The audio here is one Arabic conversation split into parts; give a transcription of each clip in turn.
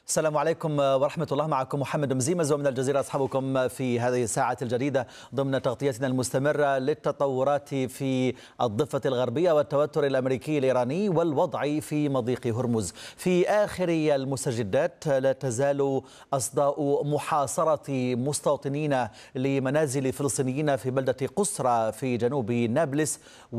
السلام عليكم ورحمة الله. معكم محمد مزيمز ومن الجزيرة أصحابكم في هذه الساعة الجديدة ضمن تغطيتنا المستمرة للتطورات في الضفة الغربية والتوتر الأمريكي الإيراني والوضع في مضيق هرمز. في آخر المستجدات لا تزال أصداء محاصرة مستوطنين لمنازل فلسطينيين في بلدة قسرى في جنوب نابلس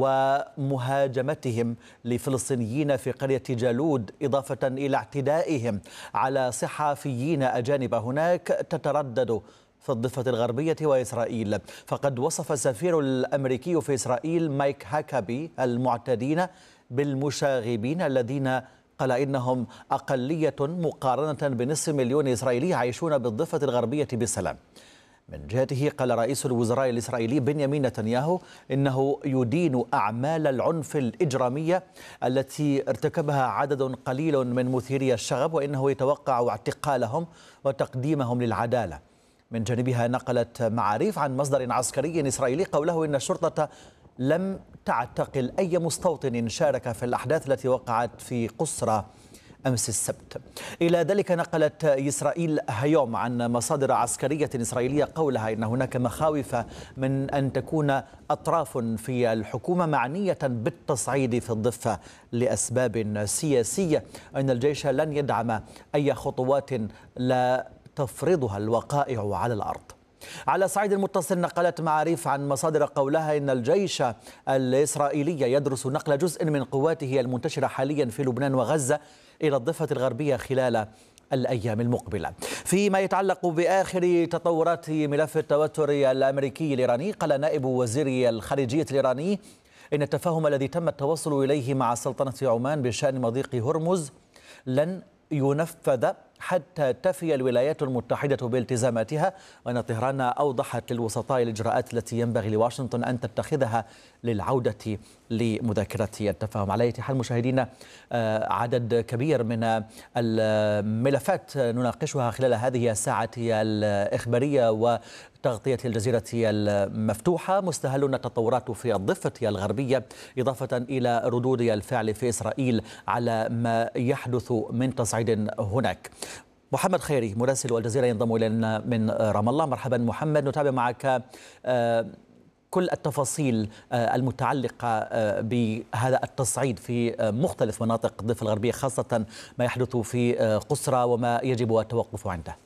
ومهاجمتهم لفلسطينيين في قرية جالود، إضافة إلى اعتدائهم على صحفيين أجانب هناك تتردد في الضفة الغربية وإسرائيل. فقد وصف السفير الأمريكي في إسرائيل مايك هاكابي المعتدين بالمشاغبين الذين قال إنهم أقلية مقارنة بنصف مليون إسرائيلي يعيشون بالضفة الغربية بسلام. من جهته قال رئيس الوزراء الإسرائيلي بنيامين نتنياهو إنه يدين أعمال العنف الإجرامية التي ارتكبها عدد قليل من مثيري الشغب، وإنه يتوقع اعتقالهم وتقديمهم للعدالة. من جانبها نقلت معاريف عن مصدر عسكري إسرائيلي قوله إن الشرطة لم تعتقل أي مستوطن شارك في الأحداث التي وقعت في قسرى أمس السبت. إلى ذلك نقلت إسرائيل هيوم عن مصادر عسكرية إسرائيلية قولها إن هناك مخاوف من أن تكون أطراف في الحكومة معنية بالتصعيد في الضفة لأسباب سياسية، أن الجيش لن يدعم أي خطوات لا تفرضها الوقائع على الأرض. على صعيد متصل نقلت معاريف عن مصادر قولها إن الجيش الإسرائيلي يدرس نقل جزء من قواته المنتشرة حاليا في لبنان وغزة إلى الضفة الغربية خلال الأيام المقبلة. فيما يتعلق بآخر تطورات ملف التوتر الأمريكي الإيراني، قال نائب وزير الخارجية الإيراني إن التفاهم الذي تم التوصل إليه مع سلطنة عمان بشأن مضيق هرمز لن ينفذ حتى تفي الولايات المتحدة بالتزاماتها، وأن طهران أوضحت للوسطاء الإجراءات التي ينبغي لواشنطن أن تتخذها للعودة لمذاكرة التفاهم. على أي حال مشاهدينا، عدد كبير من الملفات نناقشها خلال هذه الساعة الإخبارية وتغطية الجزيرة المفتوحة، مستهلون التطورات في الضفة الغربية إضافة إلى ردود الفعل في إسرائيل على ما يحدث من تصعيد هناك. محمد خيري مراسل الجزيرة ينضم إلينا من رام الله. مرحبا محمد، نتابع معك كل التفاصيل المتعلقة بهذا التصعيد في مختلف مناطق الضفة الغربية، خاصة ما يحدث في قسرى وما يجب التوقف عنده.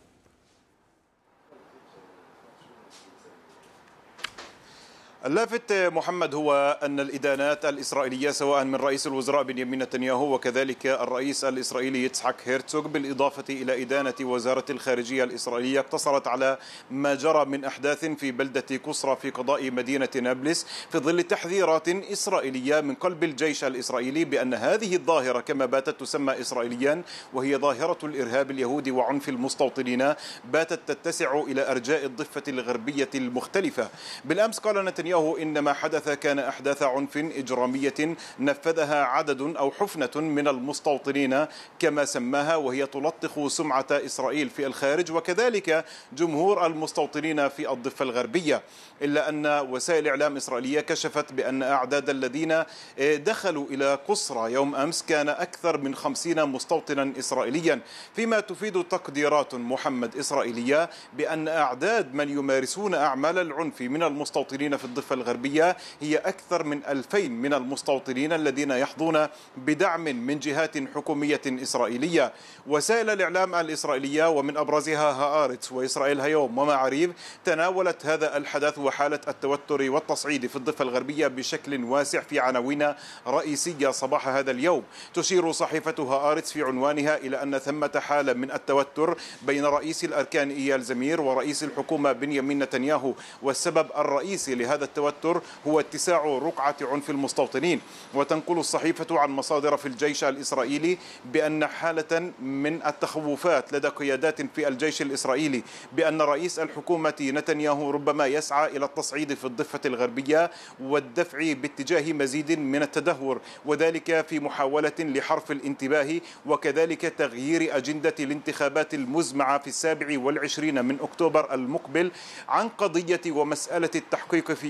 اللافت محمد هو أن الإدانات الإسرائيلية سواء من رئيس الوزراء بنيامين نتنياهو وكذلك الرئيس الإسرائيلي يتسحق هيرتسوغ بالإضافة إلى إدانة وزارة الخارجية الإسرائيلية اقتصرت على ما جرى من أحداث في بلدة قسرى في قضاء مدينة نابلس في ظل تحذيرات إسرائيلية من قلب الجيش الإسرائيلي بأن هذه الظاهرة كما باتت تسمى إسرائيليا وهي ظاهرة الإرهاب اليهودي وعنف المستوطنين باتت تتسع إلى أرجاء الضفة الغربية المختلفة. بالأمس قال نتنياهو إن ما حدث كان أحداث عنف إجرامية نفذها عدد أو حفنة من المستوطنين كما سماها، وهي تلطخ سمعة إسرائيل في الخارج وكذلك جمهور المستوطنين في الضفة الغربية. إلا أن وسائل إعلام إسرائيلية كشفت بأن أعداد الذين دخلوا إلى قسرى يوم أمس كان أكثر من 50 مستوطنا إسرائيليا، فيما تفيد تقديرات محمد إسرائيلية بأن أعداد من يمارسون أعمال العنف من المستوطنين في الضفة الغربية هي أكثر من 2000 من المستوطنين الذين يحظون بدعم من جهات حكومية إسرائيلية. وسائل الإعلام الإسرائيلية ومن أبرزها هآرتس وإسرائيل هيوم ومعاريف تناولت هذا الحدث وحالة التوتر والتصعيد في الضفة الغربية بشكل واسع في عناوين رئيسية صباح هذا اليوم. تشير صحيفة هآرتس في عنوانها إلى أن ثمة حالة من التوتر بين رئيس الأركان إيال زمير ورئيس الحكومة بنيامين نتنياهو، والسبب الرئيسي لهذا التوتر هو اتساع رقعة عنف المستوطنين. وتنقل الصحيفة عن مصادر في الجيش الإسرائيلي بأن حالة من التخوفات لدى قيادات في الجيش الإسرائيلي بأن رئيس الحكومة نتنياهو ربما يسعى إلى التصعيد في الضفة الغربية والدفع باتجاه مزيد من التدهور، وذلك في محاولة لحرف الانتباه وكذلك تغيير أجندة الانتخابات المزمعة في 27 من أكتوبر المقبل عن قضية ومسألة التحقيق في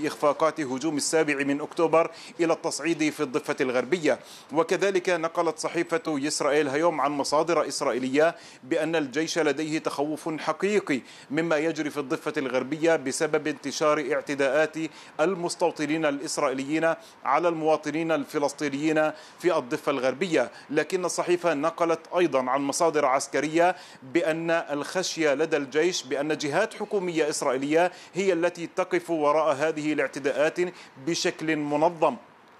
إخفاقات هجوم السابع من أكتوبر إلى التصعيد في الضفة الغربية. وكذلك نقلت صحيفة إسرائيل هيوم عن مصادر إسرائيلية بأن الجيش لديه تخوف حقيقي مما يجري في الضفة الغربية بسبب انتشار اعتداءات المستوطنين الإسرائيليين على المواطنين الفلسطينيين في الضفة الغربية. لكن الصحيفة نقلت أيضا عن مصادر عسكرية بأن الخشية لدى الجيش بأن جهات حكومية إسرائيلية هي التي تقف وراء هذه الاعتداءات بشكل منظم.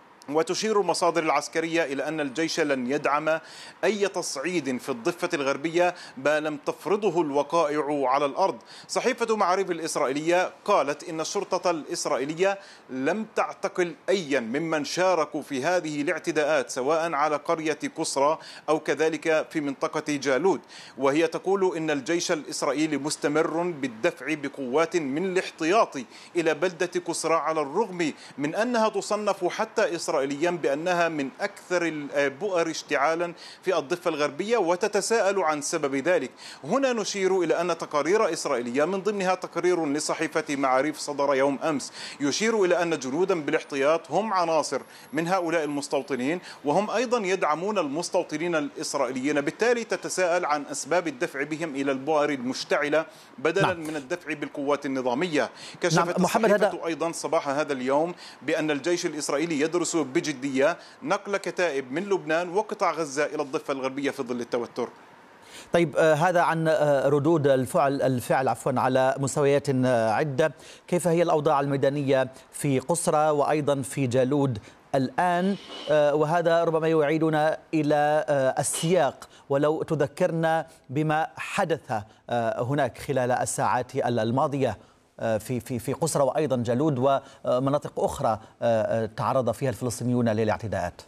وتشير المصادر العسكرية إلى أن الجيش لن يدعم أي تصعيد في الضفة الغربية ما لم تفرضه الوقائع على الأرض. صحيفة معاريف الإسرائيلية قالت إن الشرطة الإسرائيلية لم تعتقل أيا ممن شاركوا في هذه الاعتداءات سواء على قرية كسرى أو كذلك في منطقة جالود. وهي تقول إن الجيش الإسرائيلي مستمر بالدفع بقوات من الاحتياط إلى بلدة كسرى على الرغم من أنها تصنف حتى إسرائيليا بأنها من أكثر البؤر اشتعالا في الضفة الغربية، وتتساءل عن سبب ذلك. هنا نشير إلى أن تقارير إسرائيلية من ضمنها تقرير لصحيفة معاريف صدر يوم أمس يشير إلى أن جنودا بالاحتياط هم عناصر من هؤلاء المستوطنين وهم أيضا يدعمون المستوطنين الإسرائيليين. بالتالي تتساءل عن أسباب الدفع بهم إلى البؤر المشتعلة بدلا من الدفع بالقوات النظامية. كشفت الصحيفة أيضا صباح هذا اليوم بأن الجيش الإسرائيلي يدرس بجدية نقل كتائب من لبنان وقطاع غزة إلى الضفة الغربية في ظل التوتر. طيب، هذا عن ردود الفعل على مستويات عدة. كيف هي الأوضاع الميدانية في قسرى وأيضا في جالود الآن؟ وهذا ربما يعيدنا إلى السياق، ولو تذكرنا بما حدث هناك خلال الساعات الماضية في قسرى وأيضا جالود ومناطق أخرى تعرض فيها الفلسطينيون للاعتداءات.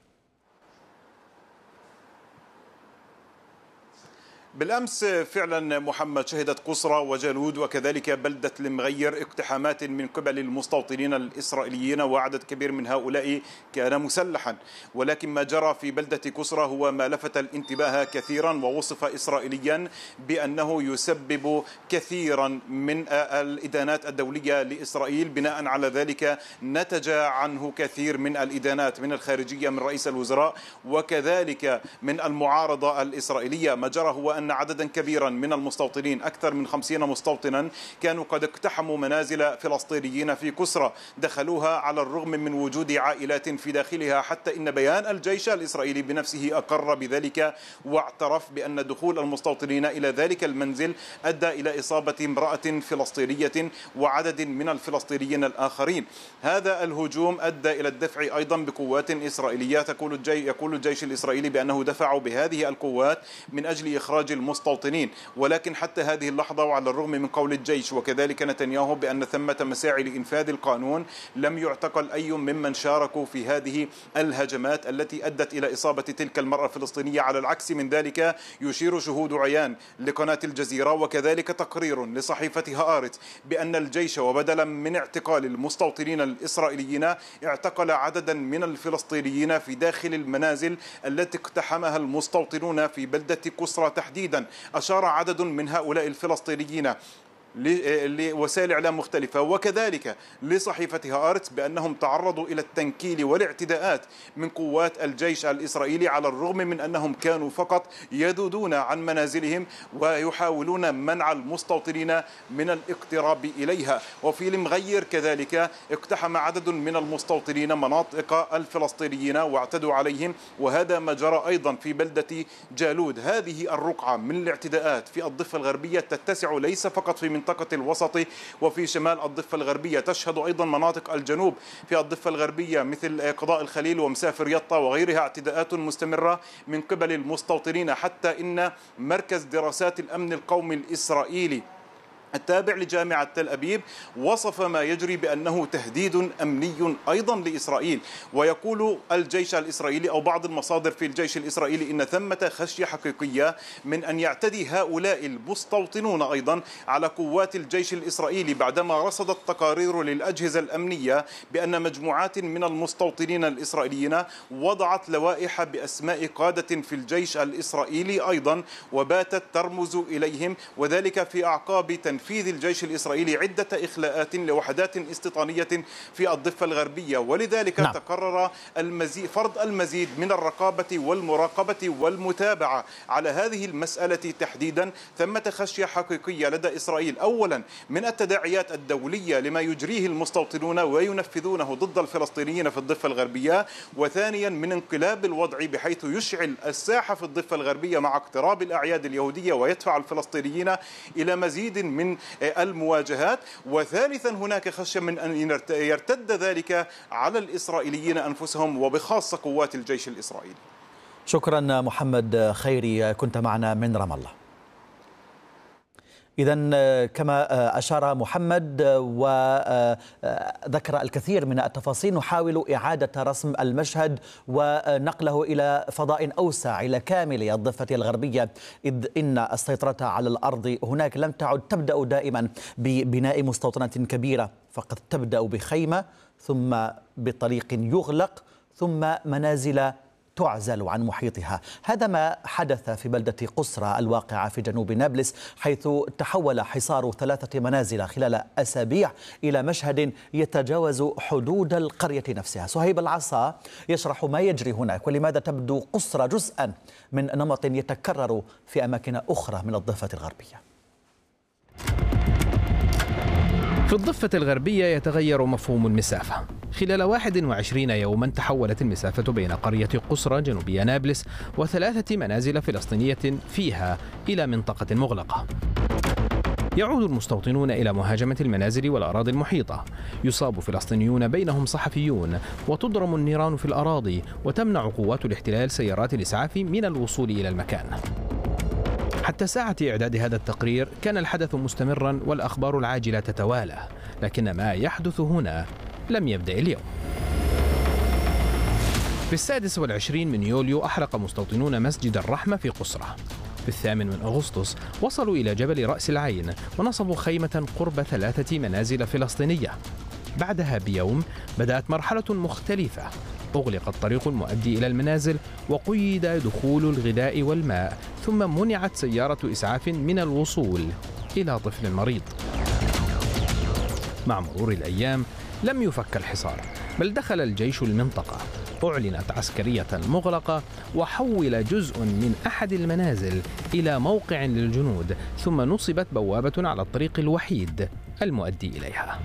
بالأمس فعلا محمد شهدت قسرى وجالود وكذلك بلدة المغير اقتحامات من قبل المستوطنين الإسرائيليين، وعدد كبير من هؤلاء كان مسلحا. ولكن ما جرى في بلدة قسرى هو ما لفت الانتباه كثيرا ووصف إسرائيليا بأنه يسبب كثيرا من الإدانات الدولية لإسرائيل. بناء على ذلك نتج عنه كثير من الإدانات من الخارجية من رئيس الوزراء وكذلك من المعارضة الإسرائيلية. ما جرى هو أن عددا كبيرا من المستوطنين أكثر من 50 مستوطنا كانوا قد اقتحموا منازل فلسطينيين في كسرى، دخلوها على الرغم من وجود عائلات في داخلها، حتى إن بيان الجيش الإسرائيلي بنفسه أقر بذلك واعترف بأن دخول المستوطنين إلى ذلك المنزل أدى إلى إصابة امرأة فلسطينية وعدد من الفلسطينيين الآخرين. هذا الهجوم أدى إلى الدفع أيضا بقوات إسرائيلية. يقول الجيش الإسرائيلي بأنه دفعوا بهذه القوات من أجل إخراج المستوطنين، ولكن حتى هذه اللحظة وعلى الرغم من قول الجيش وكذلك نتنياهو بأن ثمة مساعي لإنفاذ القانون لم يعتقل أي ممن شاركوا في هذه الهجمات التي أدت إلى إصابة تلك المرأة الفلسطينية. على العكس من ذلك يشير شهود عيان لقناة الجزيرة وكذلك تقرير لصحيفة هآرتس بأن الجيش وبدلا من اعتقال المستوطنين الإسرائيليين اعتقل عددا من الفلسطينيين في داخل المنازل التي اقتحمها المستوطنون في بلدة كسرى تحديدا. أشار عدد من هؤلاء الفلسطينيين لوسائل إعلام مختلفة وكذلك لصحيفة هآرتس بأنهم تعرضوا إلى التنكيل والاعتداءات من قوات الجيش الإسرائيلي، على الرغم من أنهم كانوا فقط يذودون عن منازلهم ويحاولون منع المستوطنين من الاقتراب إليها. وفي المغير كذلك اقتحم عدد من المستوطنين مناطق الفلسطينيين واعتدوا عليهم، وهذا ما جرى أيضا في بلدة جالود. هذه الرقعة من الاعتداءات في الضفة الغربية تتسع ليس فقط في منطقة الوسط وفي شمال الضفة الغربية، تشهد أيضا مناطق الجنوب في الضفة الغربية مثل قضاء الخليل ومسافر يطا وغيرها اعتداءات مستمرة من قبل المستوطنين. حتى إن مركز دراسات الأمن القومي الإسرائيلي التابع لجامعة تل أبيب وصف ما يجري بأنه تهديد أمني أيضا لإسرائيل. ويقول الجيش الإسرائيلي أو بعض المصادر في الجيش الإسرائيلي إن ثمة خشية حقيقية من أن يعتدي هؤلاء المستوطنون أيضا على قوات الجيش الإسرائيلي، بعدما رصدت تقارير للأجهزة الأمنية بأن مجموعات من المستوطنين الإسرائيليين وضعت لوائح بأسماء قادة في الجيش الإسرائيلي أيضا وباتت ترمز إليهم، وذلك في أعقاب تنفيذ تنفيذ الجيش الإسرائيلي عدة إخلاءات لوحدات استيطانية في الضفة الغربية، ولذلك تقرر فرض المزيد من الرقابة والمراقبة والمتابعة على هذه المسألة تحديدا. ثمة خشية حقيقية لدى إسرائيل أولا من التداعيات الدولية لما يجريه المستوطنون وينفذونه ضد الفلسطينيين في الضفة الغربية، وثانيا من انقلاب الوضع بحيث يشعل الساحة في الضفة الغربية مع اقتراب الأعياد اليهودية ويدفع الفلسطينيين إلى مزيد من المواجهات، وثالثا هناك خشية من أن يرتد ذلك على الإسرائيليين أنفسهم وبخاصة قوات الجيش الإسرائيلي. شكرا محمد خيري، كنت معنا من رام الله. إذن كما أشار محمد وذكر الكثير من التفاصيل، نحاول إعادة رسم المشهد ونقله إلى فضاء أوسع، إلى كامل الضفة الغربية، إذ إن السيطرة على الأرض هناك لم تعد تبدأ دائما ببناء مستوطنة كبيرة، فقد تبدأ بخيمة ثم بطريق يغلق ثم منازل تعزل عن محيطها. هذا ما حدث في بلدة قسرى الواقعة في جنوب نابلس، حيث تحول حصار 3 منازل خلال أسابيع إلى مشهد يتجاوز حدود القرية نفسها. صهيب العصا يشرح ما يجري هناك ولماذا تبدو قسرى جزءا من نمط يتكرر في أماكن أخرى من الضفة الغربية. في الضفة الغربية يتغير مفهوم المسافة. خلال 21 يوما تحولت المسافة بين قرية قسرى جنوبية نابلس و3 منازل فلسطينية فيها إلى منطقة مغلقة. يعود المستوطنون إلى مهاجمة المنازل والأراضي المحيطة، يصاب فلسطينيون بينهم صحفيون، وتضرم النيران في الأراضي، وتمنع قوات الاحتلال سيارات الإسعاف من الوصول إلى المكان. حتى ساعة إعداد هذا التقرير كان الحدث مستمرا والأخبار العاجلة تتوالى، لكن ما يحدث هنا لم يبدأ اليوم. في 26 من يوليو أحرق مستوطنون مسجد الرحمة في قسرى. في 8 من أغسطس وصلوا إلى جبل رأس العين ونصبوا خيمة قرب 3 منازل فلسطينية. بعدها بيوم بدأت مرحلة مختلفة، أغلق الطريق المؤدي إلى المنازل وقيد دخول الغذاء والماء، ثم منعت سيارة إسعاف من الوصول إلى طفل مريض. مع مرور الأيام لم يفك الحصار، بل دخل الجيش المنطقة، أعلنت عسكرية مغلقة، وحول جزء من أحد المنازل إلى موقع للجنود، ثم نصبت بوابة على الطريق الوحيد المؤدي إليها.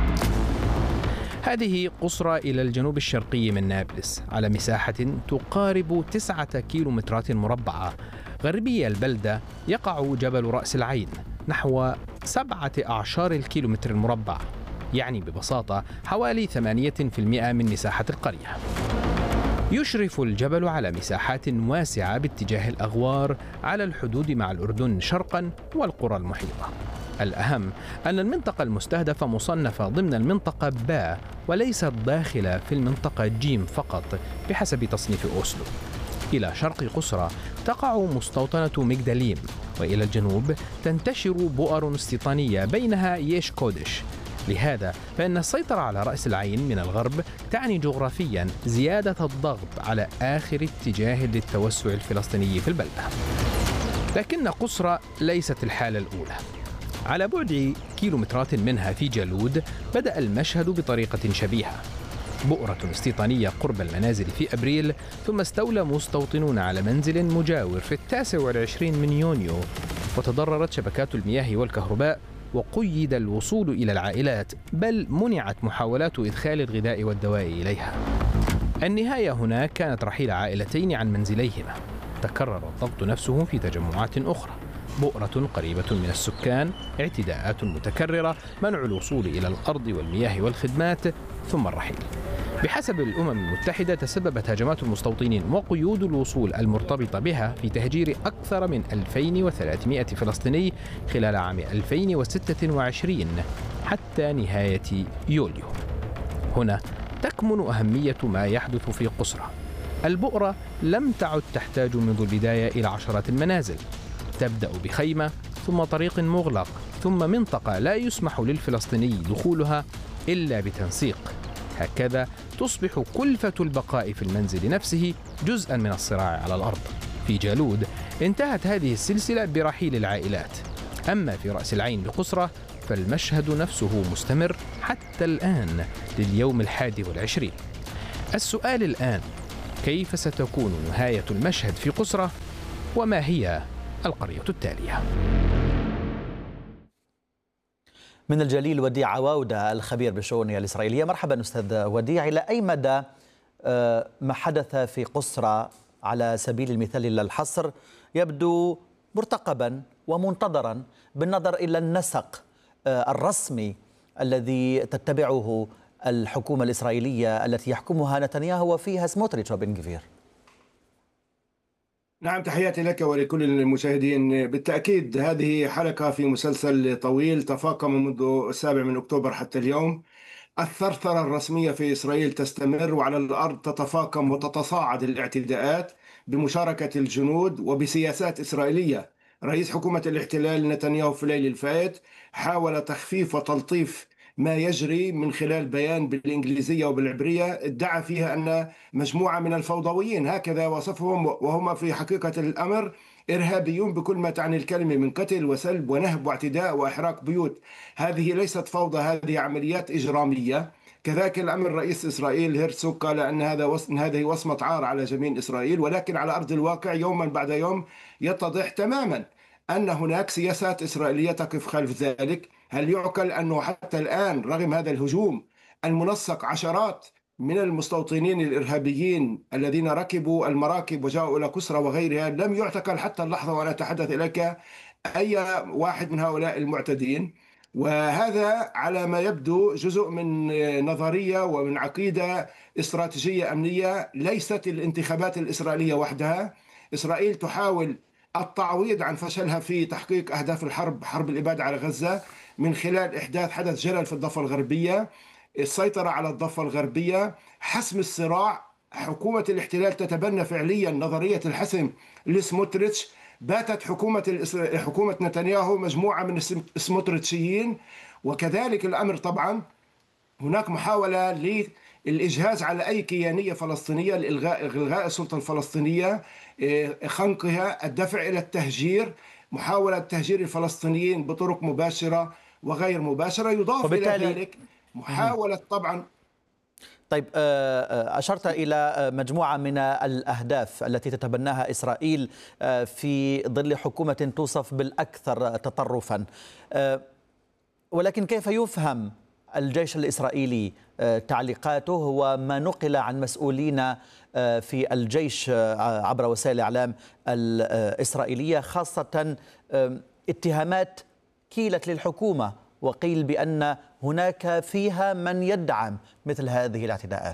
هذه قسرى إلى الجنوب الشرقي من نابلس، على مساحة تقارب 9 كيلومترات مربعة. غربي البلدة يقع جبل رأس العين نحو 17 الكيلومتر المربع، يعني ببساطة حوالي 8% من مساحة القرية. يشرف الجبل على مساحات واسعة باتجاه الأغوار على الحدود مع الأردن شرقا والقرى المحيطة. الأهم أن المنطقة المستهدفة مصنفة ضمن المنطقة باء وليست داخلة في المنطقة جيم فقط بحسب تصنيف أوسلو. إلى شرق قسرى تقع مستوطنة مجدليم، وإلى الجنوب تنتشر بؤر استيطانية بينها ييش كودش. لهذا فإن السيطرة على رأس العين من الغرب تعني جغرافيا زيادة الضغط على آخر اتجاه للتوسع الفلسطيني في البلدة. لكن قسرى ليست الحالة الأولى. على بعد كيلومترات منها في جالود بدأ المشهد بطريقة شبيهة. بؤرة استيطانية قرب المنازل في أبريل، ثم استولى مستوطنون على منزل مجاور في 29 من يونيو، وتضررت شبكات المياه والكهرباء، وقيد الوصول إلى العائلات، بل منعت محاولات إدخال الغذاء والدواء إليها. النهاية هنا كانت رحيل عائلتين عن منزليهما. تكرر الضغط نفسه في تجمعات أخرى، بؤرة قريبة من السكان، اعتداءات متكررة، منع الوصول إلى الأرض والمياه والخدمات، ثم الرحيل. بحسب الأمم المتحدة تسببت هجمات المستوطنين وقيود الوصول المرتبطة بها في تهجير أكثر من 2300 فلسطيني خلال عام 2026 حتى نهاية يوليو. هنا تكمن أهمية ما يحدث في قسرى. البؤرة لم تعد تحتاج منذ البداية إلى عشرات المنازل، تبدأ بخيمة، ثم طريق مغلق، ثم منطقة لا يسمح للفلسطيني دخولها إلا بتنسيق. هكذا تصبح كلفة البقاء في المنزل نفسه جزءا من الصراع على الأرض. في جالود انتهت هذه السلسلة برحيل العائلات. أما في رأس العين بقصرة فالمشهد نفسه مستمر حتى الآن لليوم 21. السؤال الآن: كيف ستكون نهاية المشهد في قصرة؟ وما هي القرية التالية؟ من الجليل وديع عواودة الخبير بالشؤون الإسرائيلية. مرحبا أستاذ وديع. إلى أي مدى ما حدث في قصرة على سبيل المثال إلى الحصر يبدو مرتقبا ومنتظرا بالنظر إلى النسق الرسمي الذي تتبعه الحكومة الإسرائيلية التي يحكمها نتنياهو وفيها سموتريتش وبن غفير؟ نعم، تحياتي لك ولكل المشاهدين. بالتأكيد هذه حلقة في مسلسل طويل تفاقم منذ 7 أكتوبر حتى اليوم. الثرثرة الرسمية في إسرائيل تستمر، وعلى الأرض تتفاقم وتتصاعد الاعتداءات بمشاركة الجنود وبسياسات إسرائيلية. رئيس حكومة الاحتلال نتنياهو في الليل الفائت حاول تخفيف وتلطيف ما يجري من خلال بيان بالإنجليزية وبالعبرية ادعى فيها أن مجموعة من الفوضويين، هكذا وصفهم، وهم في حقيقة الأمر إرهابيون بكل ما تعني الكلمة من قتل وسلب ونهب واعتداء وإحراق بيوت. هذه ليست فوضى، هذه عمليات إجرامية. كذلك الأمر رئيس إسرائيل هيرتسوغ قال أن هذه وصمة عار على جميع إسرائيل، ولكن على أرض الواقع يوما بعد يوم يتضح تماما أن هناك سياسات إسرائيلية تقف خلف ذلك. هل يعقل أنه حتى الآن رغم هذا الهجوم المنسق عشرات من المستوطنين الإرهابيين الذين ركبوا المراكب وجاءوا إلى كسرى وغيرها لم يعتقل حتى اللحظة وأنا أتحدث إليك أي واحد من هؤلاء المعتدين؟ وهذا على ما يبدو جزء من نظرية ومن عقيدة استراتيجية أمنية. ليست الانتخابات الإسرائيلية وحدها. إسرائيل تحاول التعويض عن فشلها في تحقيق أهداف الحرب، حرب الإبادة على غزة، من خلال إحداث حدث جلل في الضفة الغربية، السيطرة على الضفة الغربية، حسم الصراع. حكومة الاحتلال تتبنى فعليا نظرية الحسم لسموتريتش. باتت حكومة نتنياهو مجموعة من السموتريتشيين. وكذلك الأمر طبعا هناك محاولة للإجهاز على أي كيانية فلسطينية لإلغاء السلطة الفلسطينية، خنقها، الدفع إلى التهجير، محاولة تهجير الفلسطينيين بطرق مباشرة وغير مباشرة. يضاف إلى ذلك محاولة طبعا. طيب، أشرت إلى مجموعة من الأهداف التي تتبناها إسرائيل في ظل حكومة توصف بالأكثر تطرفا، ولكن كيف يفهم الجيش الإسرائيلي تعليقاته وما نقل عن مسؤولين في الجيش عبر وسائل الإعلام الإسرائيلية، خاصة اتهامات كيلت للحكومة وقيل بأن هناك فيها من يدعم مثل هذه الاعتداءات؟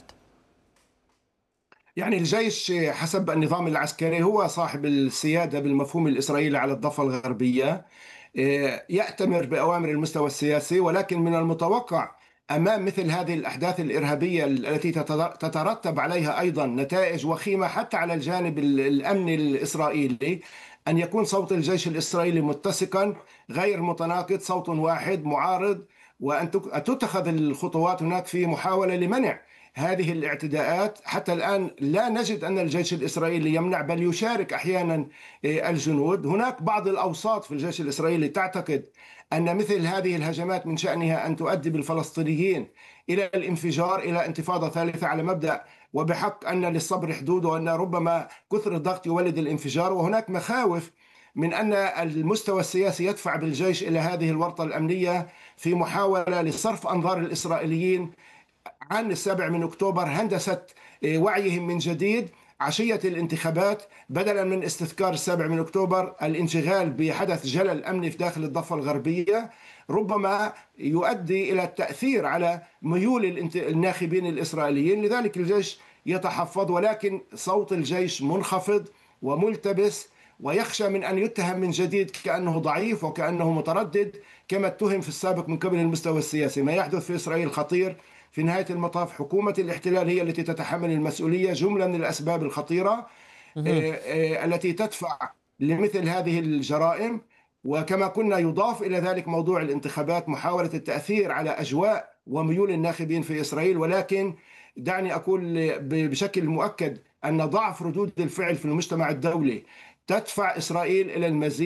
يعني الجيش حسب النظام العسكري هو صاحب السيادة بالمفهوم الإسرائيلي على الضفة الغربية، يأتمر بأوامر المستوى السياسي، ولكن من المتوقع أمام مثل هذه الأحداث الإرهابية التي تترتب عليها أيضا نتائج وخيمة حتى على الجانب الأمني الإسرائيلي أن يكون صوت الجيش الإسرائيلي متسقا غير متناقض، صوت واحد معارض، وأن تتخذ الخطوات هناك في محاولة لمنع هذه الاعتداءات. حتى الآن لا نجد أن الجيش الإسرائيلي يمنع، بل يشارك أحيانا الجنود. هناك بعض الأوساط في الجيش الإسرائيلي تعتقد أن مثل هذه الهجمات من شأنها أن تؤدي بالفلسطينيين إلى الانفجار، إلى انتفاضة ثالثة، على مبدأ وبحق أن للصبر حدود، وأن ربما كثر الضغط يولد الانفجار. وهناك مخاوف من أن المستوى السياسي يدفع بالجيش إلى هذه الورطة الأمنية في محاولة لصرف أنظار الإسرائيليين عن 7 أكتوبر، هندسة وعيهم من جديد عشية الانتخابات، بدلا من استذكار 7 أكتوبر الانشغال بحدث جلل أمني في داخل الضفة الغربية ربما يؤدي إلى التأثير على ميول الناخبين الإسرائيليين. لذلك الجيش يتحفظ، ولكن صوت الجيش منخفض وملتبس، ويخشى من أن يتهم من جديد كأنه ضعيف وكأنه متردد كما اتهم في السابق من قبل المستوى السياسي. ما يحدث في إسرائيل خطير. في نهاية المطاف حكومة الاحتلال هي التي تتحمل المسؤولية. جملة من الأسباب الخطيرة التي تدفع لمثل هذه الجرائم. وكما كنا يضاف إلى ذلك موضوع الانتخابات، محاولة التأثير على أجواء وميول الناخبين في إسرائيل. ولكن دعني أقول بشكل مؤكد أن ضعف ردود الفعل في المجتمع الدولي تدفع إسرائيل إلى المزيد.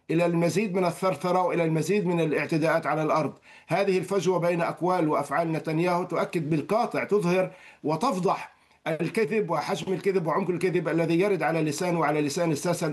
إلى المزيد من الثرثرة وإلى المزيد من الاعتداءات على الأرض. هذه الفجوة بين أقوال وأفعال نتنياهو تؤكد بالقاطع، تظهر وتفضح الكذب وحجم الكذب وعمق الكذب الذي يرد على لسانه وعلى لسان الساسة